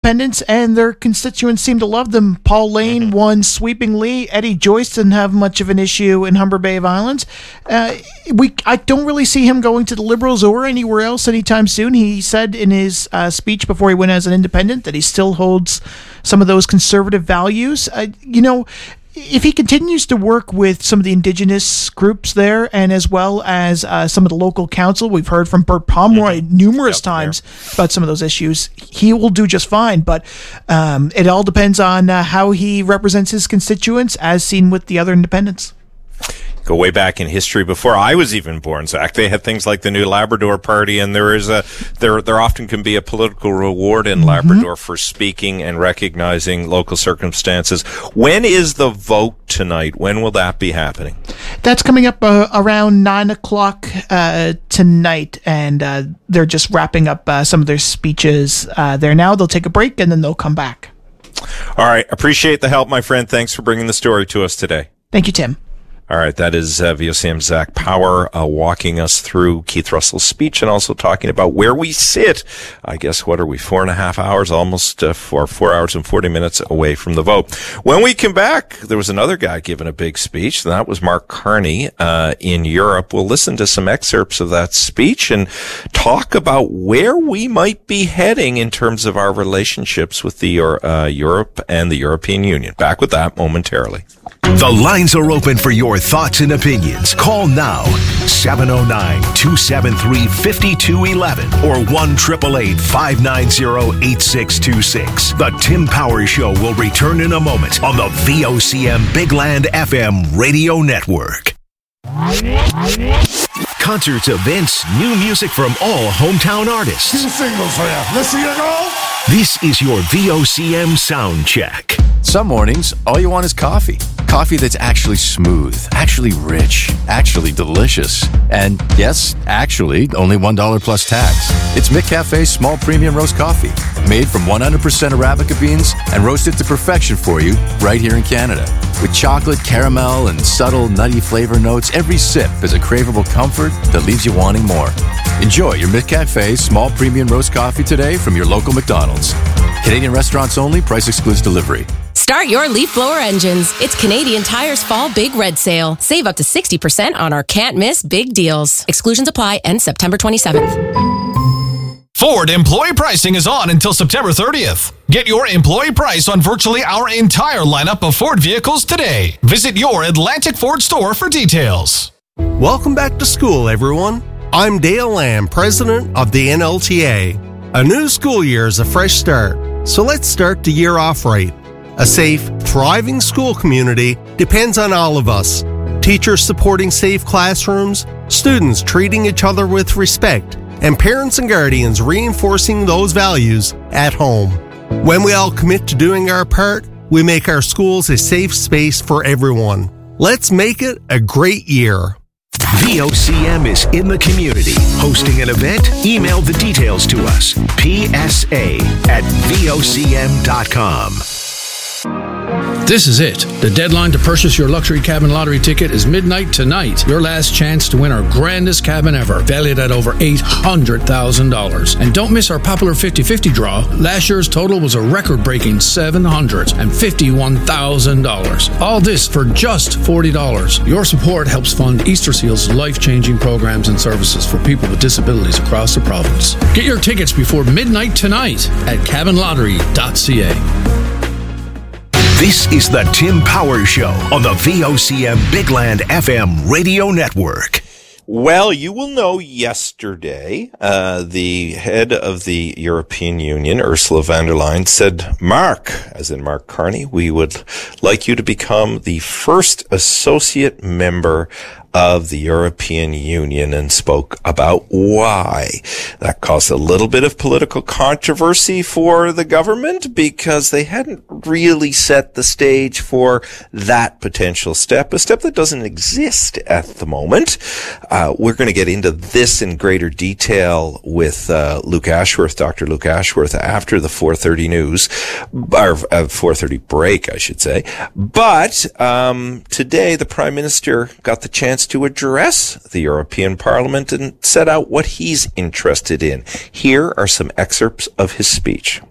independents, and their constituents seem to love them. Paul Lane won sweepingly. Eddie Joyce didn't have much of an issue in Humber Bay of Islands. I don't really see him going to the Liberals or anywhere else anytime soon. He said in his speech before he went as an independent that he still holds some of those conservative values. If he continues to work with some of the Indigenous groups there, and as well as some of the local council, we've heard from Bert Pomeroy numerous times about some of those issues, he will do just fine. But it all depends on how he represents his constituents, as seen with the other independents. Go way back in history before I was even born, Zach. They had things like the New Labrador Party, and there often can be a political reward in Labrador for speaking and recognizing local circumstances. When is the vote tonight? When will that be happening? That's coming up around 9 o'clock tonight, and they're just wrapping up some of their speeches there now. They'll take a break, and then they'll come back. All right. Appreciate the help, my friend. Thanks for bringing the story to us today. Thank you, Tim. All right, that is VOCM's Zach Power walking us through Keith Russell's speech and also talking about where we sit. I guess, what are we, 4.5 hours, almost 4 hours and 40 minutes away from the vote. When we come back, there was another guy giving a big speech, and that was Mark Carney in Europe. We'll listen to some excerpts of that speech and talk about where we might be heading in terms of our relationships with the Europe and the European Union. Back with that momentarily. The lines are open for your thoughts and opinions. Call now, 709-273-5211 or 1-888-590-8626. The Tim Power Show will return in a moment on the VOCM Big Land FM radio network. Concerts, events, new music from all hometown artists. 2 singles for you. Let's see you go. This is your VOCM sound check. Some mornings, all you want is coffee. Coffee that's actually smooth, actually rich, actually delicious. And yes, actually, only $1 plus tax. It's McCafe's small premium roast coffee, made from 100% Arabica beans and roasted to perfection for you right here in Canada. With chocolate, caramel, and subtle nutty flavor notes, every sip is a craveable comfort that leaves you wanting more. Enjoy your McCafe small premium roast coffee today from your local McDonald's. Canadian restaurants only. Price excludes delivery. Start your leaf blower engines. It's Canadian Tire's Fall Big Red Sale. Save up to 60% on our can't-miss big deals. Exclusions apply. End September 27th. Ford employee pricing is on until September 30th. Get your employee price on virtually our entire lineup of Ford vehicles today. Visit your Atlantic Ford store for details. Welcome back to school, everyone. I'm Dale Lamb, president of the NLTA. A new school year is a fresh start, so let's start the year off right. A safe, thriving school community depends on all of us. Teachers supporting safe classrooms, students treating each other with respect, and parents and guardians reinforcing those values at home. When we all commit to doing our part, we make our schools a safe space for everyone. Let's make it a great year. VOCM is in the community. Hosting an event? Email the details to us. PSA@VOCM.com. This is it. The deadline to purchase your luxury cabin lottery ticket is midnight tonight. Your last chance to win our grandest cabin ever, valued at over $800,000. And don't miss our popular 50-50 draw. Last year's total was a record-breaking $751,000. All this for just $40. Your support helps fund Easter Seal's life-changing programs and services for people with disabilities across the province. Get your tickets before midnight tonight at cabinlottery.ca. This is the Tim Power Show on the VOCM Big Land FM radio network. Well, you will know yesterday, the head of the European Union, Ursula von der Leyen, said, Mark, as in Mark Carney, we would like you to become the first associate member of the European Union, and spoke about why. That caused a little bit of political controversy for the government because they hadn't really set the stage for that potential step, a step that doesn't exist at the moment. We're going to get into this in greater detail with Luke Ashworth, Dr. Luke Ashworth, after the 4:30 news, or 4:30 break, I should say. But today, the Prime Minister got the chance to address the European Parliament and set out what he's interested in. Here are some excerpts of his speech.